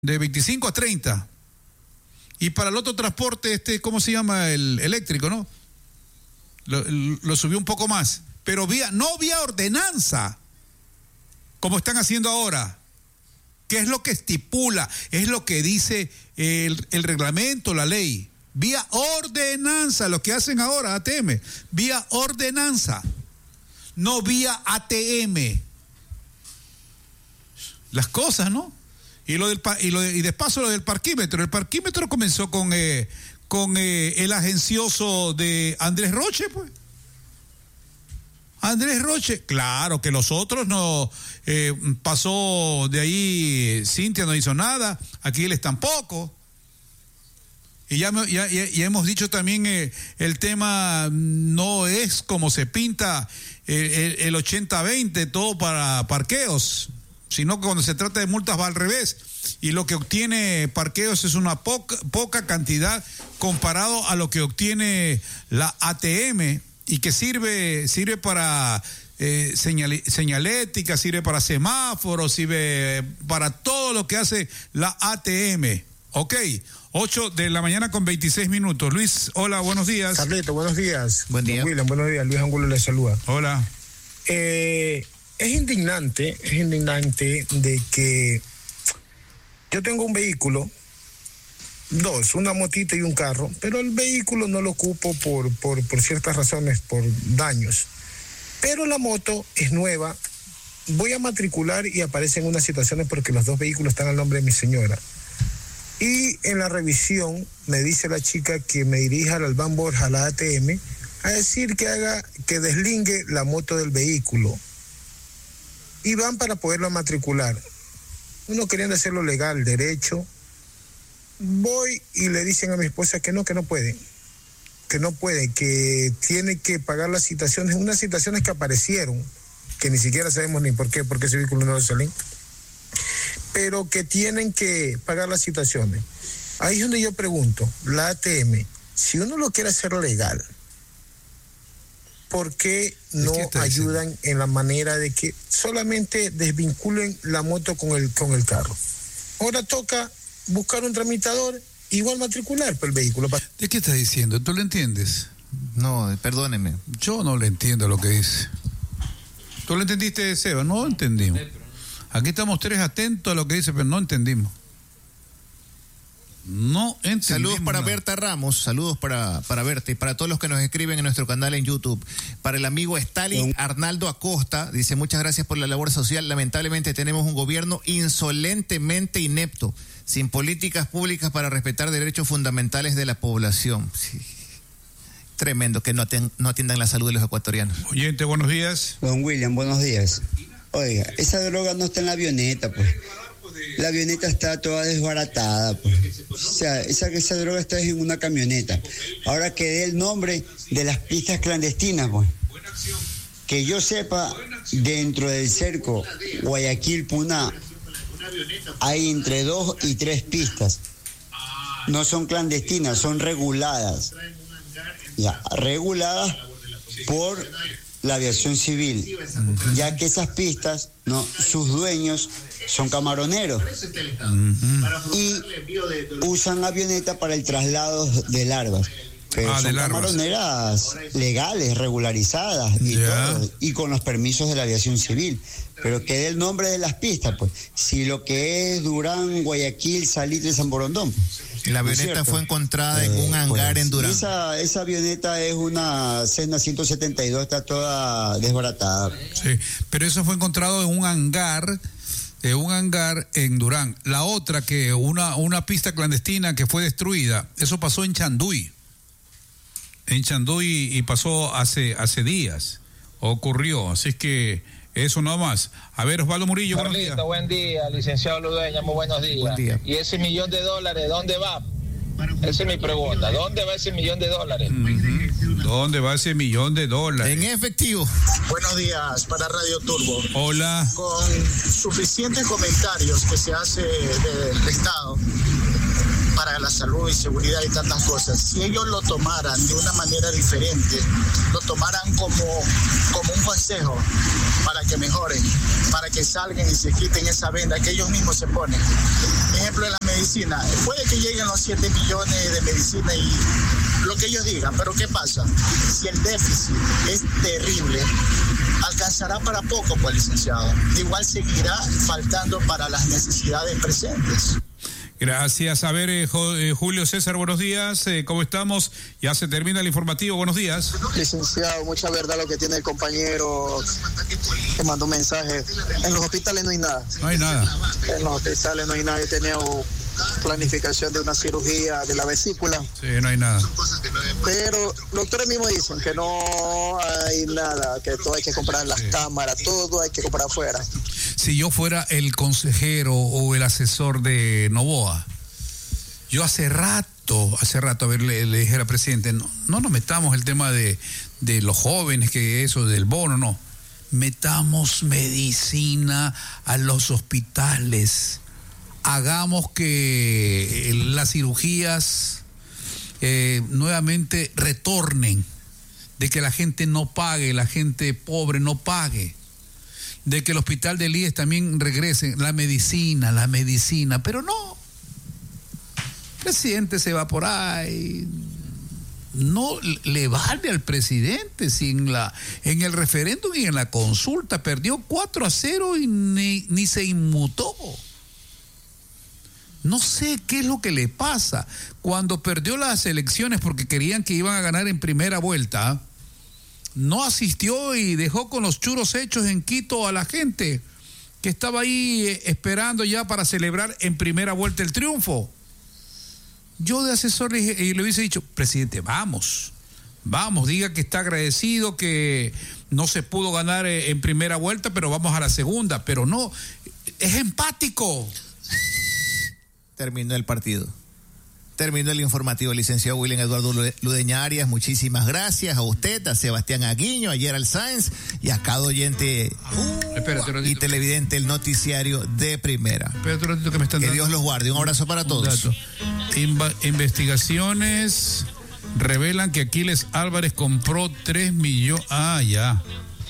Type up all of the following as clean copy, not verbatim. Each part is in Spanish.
de 25 a 30. Y para el otro transporte, ¿cómo se llama? El eléctrico, ¿no? Lo subió un poco más. Pero no vía ordenanza, como están haciendo ahora. ¿Qué es lo que estipula? Es lo que dice el reglamento, la ley. Vía ordenanza, lo que hacen ahora, ATM. Vía ordenanza, no vía ATM. Las cosas, ¿no? Y de paso lo del parquímetro. El parquímetro comenzó con el agencioso de Andrés Roche, pues. Andrés Roche, claro que los otros no, pasó de ahí, Cintia no hizo nada, Aquiles tampoco. Y ya hemos dicho también, el tema no es como se pinta el 80-20, todo para parqueos, sino que cuando se trata de multas va al revés. Y lo que obtiene parqueos es una poca cantidad comparado a lo que obtiene la ATM, y que sirve para señalética, sirve para semáforos, sirve para todo lo que hace la ATM. Ok, 8 de la mañana con 26 minutos. Luis, hola, buenos días. Carlito, buenos días. Buen día. William, buenos días. Luis Angulo le saluda. Hola. Es indignante de que yo tengo un vehículo, una motita y un carro, pero el vehículo no lo ocupo por ciertas razones, por daños. Pero la moto es nueva, voy a matricular y aparecen unas situaciones porque los dos vehículos están al nombre de mi señora. Y en la revisión me dice la chica que me dirija al Albán Borja, a la ATM, a decir que deslingue la moto del vehículo. Y van para poderlo matricular. Uno queriendo hacerlo legal, derecho. Voy y le dicen a mi esposa que no puede, que tiene que pagar las citaciones, unas citaciones que aparecieron, que ni siquiera sabemos ni por qué ese vehículo no lo salen, pero que tienen que pagar las citaciones. Ahí es donde yo pregunto, la ATM, si uno lo quiere hacer legal, ¿por qué no ayudan en la manera de que solamente desvinculen la moto con el carro? Ahora toca buscar un tramitador, igual matricular por el vehículo. ¿De qué estás diciendo? ¿Tú lo entiendes? No, perdóneme. Yo no le entiendo lo que dice. ¿Tú lo entendiste, Seba? No entendimos. Aquí estamos tres atentos a lo que dice, pero no entendimos. No entendimos. Saludos para Berta Ramos, saludos para Berta y para todos los que nos escriben en nuestro canal en YouTube. Para el amigo Stalin Arnaldo Acosta, dice: muchas gracias por la labor social. Lamentablemente tenemos un gobierno insolentemente inepto, sin políticas públicas para respetar derechos fundamentales de la población. Sí. Tremendo que no atiendan la salud de los ecuatorianos. Oyente, buenos días. Don William, buenos días. Oiga, esa droga no está en la avioneta, pues. La avioneta está toda desbaratada, pues. O sea, esa droga está en una camioneta. Ahora que dé el nombre de las pistas clandestinas, pues. Que yo sepa, dentro del cerco Guayaquil-Puná hay entre 2 y 3 pistas. No son clandestinas, son reguladas. Ya, reguladas por la aviación civil, ya que esas pistas, no, sus dueños son camaroneros y usan avioneta para el traslado de larvas, pero son camaroneras legales, regularizadas y todo, y con los permisos de la aviación civil. Pero que dé el nombre de las pistas, pues. Si lo que es Durán, Guayaquil, Salitre, San Borondón. La avioneta fue encontrada en un hangar en Durán. Esa avioneta es una Cessna 172, está toda desbaratada. Sí, pero eso fue encontrado en un hangar en Durán. La otra, que una pista clandestina que fue destruida, eso pasó en Chanduy. Y pasó hace días. Ocurrió, así es que eso nada más. A ver, Osvaldo Murillo. Carlito, buen día, licenciado Ludeña, muy buenos días. Buen día. ¿Y ese $1 millón, dónde va? Esa es mi pregunta. ¿Dónde va ese $1 millón? ¿Dónde va ese $1 millón? En efectivo. Buenos días para Radio Turbo. Hola. Con suficientes comentarios que se hace del Estado para la salud y seguridad y tantas cosas, si ellos lo tomaran de una manera diferente, lo tomaran como un consejo para que mejoren, para que salgan y se quiten esa venda que ellos mismos se ponen. Ejemplo, medicina. Puede que lleguen los 7 millones de medicina y lo que ellos digan, pero ¿qué pasa? Si el déficit es terrible, alcanzará para poco, pues, licenciado. Igual seguirá faltando para las necesidades presentes. Gracias. A ver, Julio César, buenos días. ¿Cómo estamos? Ya se termina el informativo. Buenos días. Licenciado, mucha verdad lo que tiene el compañero que mandó un mensaje. En los hospitales no hay nada. No hay nada. En los hospitales no hay nada. He tenido planificación de una cirugía de la vesícula. Sí, no hay nada. Pero doctores mismos dicen que no hay nada, que todo hay que comprar en las cámaras, todo hay que comprar afuera. Si yo fuera el consejero o el asesor de Novoa, yo hace rato, a ver, le dijera al presidente, no nos metamos el tema de los jóvenes, que eso del bono, no. Metamos medicina a los hospitales. Hagamos que las cirugías nuevamente retornen, de que la gente no pague, la gente pobre no pague, de que el hospital del IES también regrese, la medicina, pero no. El presidente se va por ahí. No le vale al presidente si en el referéndum y en la consulta perdió 4-0 y ni se inmutó. No sé qué es lo que le pasa. Cuando perdió las elecciones porque querían que iban a ganar en primera vuelta, no asistió y dejó con los churos hechos en Quito a la gente que estaba ahí esperando ya para celebrar en primera vuelta el triunfo. Yo de asesor le hubiese dicho, presidente, vamos, diga que está agradecido, que no se pudo ganar en primera vuelta, pero vamos a la segunda. Pero no, es empático. Terminó el partido. Terminó el informativo, licenciado William Eduardo Ludeña Arias. Muchísimas gracias a usted, a Sebastián Aguiño, a Gerald Sáenz y a cada oyente y televidente el noticiario de Primera. Espérate un ratito que me están que dando. Dios los guarde. Un abrazo para todos. Investigaciones revelan que Aquiles Álvarez compró 3 millones. Ya.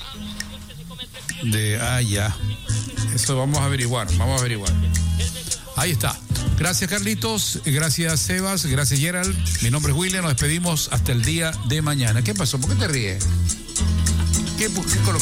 Eso vamos a averiguar. Ahí está. Gracias, Carlitos. Gracias, Sebas. Gracias, Gerald. Mi nombre es William. Nos despedimos hasta el día de mañana. ¿Qué pasó? ¿Por qué te ríes? ¿Qué colocó?